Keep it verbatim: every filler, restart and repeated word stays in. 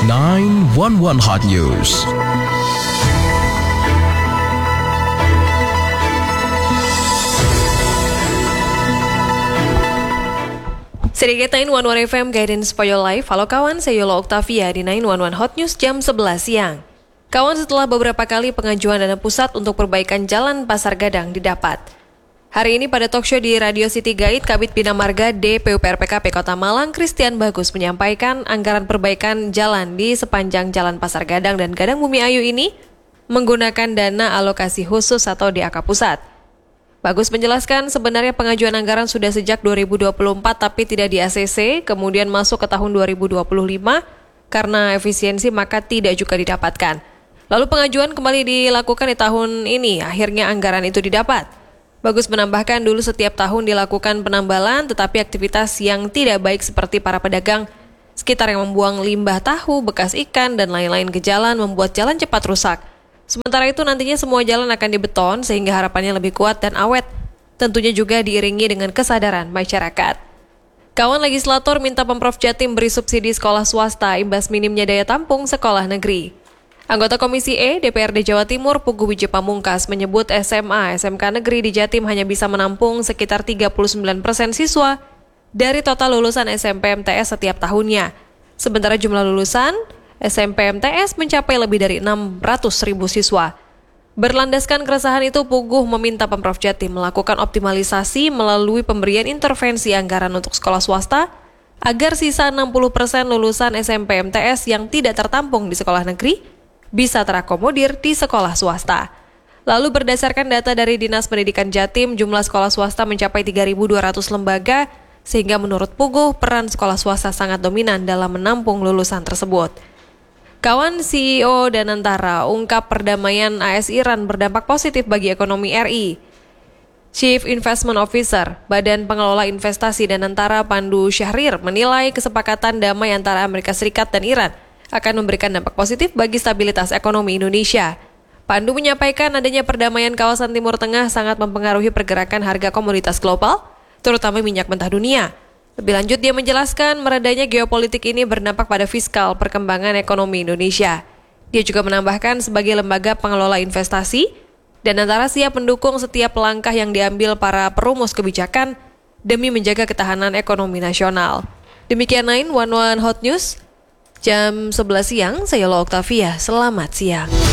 nine one one Hot News. Sedikit nine one one F M Guidance for Your Life. Halo kawan, saya Yola Octavia di nine one one Hot News jam sebelas siang. Kawan, setelah beberapa kali pengajuan dana pusat untuk perbaikan jalan Pasar Gadang didapat. Hari ini pada talkshow di Radio City Guide, Kabid Bina Marga D P U P R P K P Kota Malang, Christian Bagus menyampaikan anggaran perbaikan jalan di sepanjang Jalan Pasar Gadang dan Gadang Bumi Ayu ini menggunakan dana alokasi khusus atau D A K pusat. Bagus menjelaskan sebenarnya pengajuan anggaran sudah sejak dua ribu dua puluh empat tapi tidak di A C C, kemudian masuk ke tahun dua ribu dua puluh lima karena efisiensi maka tidak juga didapatkan. Lalu pengajuan kembali dilakukan di tahun ini, akhirnya anggaran itu didapat. Bagus menambahkan dulu setiap tahun dilakukan penambalan tetapi aktivitas yang tidak baik seperti para pedagang sekitar yang membuang limbah tahu, bekas ikan dan lain-lain ke jalan membuat jalan cepat rusak. Sementara itu nantinya semua jalan akan dibeton sehingga harapannya lebih kuat dan awet. Tentunya juga diiringi dengan kesadaran masyarakat. Kawan legislator minta Pemprov Jatim beri subsidi sekolah swasta imbas minimnya daya tampung sekolah negeri. Anggota Komisi E D P R D Jawa Timur Pugu Wiji Pamungkas menyebut S M A S M K negeri di Jatim hanya bisa menampung sekitar tiga puluh sembilan persen siswa dari total lulusan S M P M T S setiap tahunnya. Sementara jumlah lulusan S M P M T S mencapai lebih dari enam ratus ribu siswa. Berlandaskan keresahan itu, Puguh meminta Pemprov Jatim melakukan optimalisasi melalui pemberian intervensi anggaran untuk sekolah swasta agar sisa enam puluh persen lulusan S M P M T S yang tidak tertampung di sekolah negeri bisa terakomodir di sekolah swasta. Lalu berdasarkan data dari Dinas Pendidikan Jatim, jumlah sekolah swasta mencapai tiga ribu dua ratus lembaga, sehingga menurut Puguh peran sekolah swasta sangat dominan dalam menampung lulusan tersebut. Kawan, C E O Danantara ungkap perdamaian A S Iran berdampak positif bagi ekonomi R I. Chief Investment Officer Badan Pengelola Investasi Danantara Pandu Syahrir menilai kesepakatan damai antara Amerika Serikat dan Iran akan memberikan dampak positif bagi stabilitas ekonomi Indonesia. Pandu menyampaikan adanya perdamaian kawasan Timur Tengah sangat mempengaruhi pergerakan harga komoditas global, terutama minyak mentah dunia. Lebih lanjut, dia menjelaskan meredanya geopolitik ini berdampak pada fiskal perkembangan ekonomi Indonesia. Dia juga menambahkan sebagai lembaga pengelola investasi, Danantara siap mendukung setiap langkah yang diambil para perumus kebijakan demi menjaga ketahanan ekonomi nasional. Demikian nine one one Hot News, jam sebelas siang, saya Lola Octavia, selamat siang.